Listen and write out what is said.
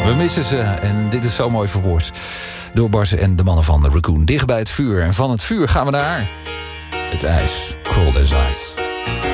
We missen ze en dit is zo mooi verwoord door Bart en de mannen van de Raccoon. Dicht bij het vuur. En van het vuur gaan we naar het ijs. Cold as ice.